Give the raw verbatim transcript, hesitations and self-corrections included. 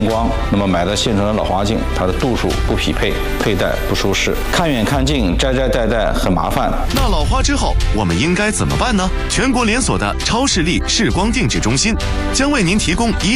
光，那么买的现成的老花镜，它的度数不匹配，佩戴不舒适，看远看近，摘摘戴戴很麻烦。 那老花之后，我们应该怎么办呢？全国连锁的超视力视光定制中心将为您提供一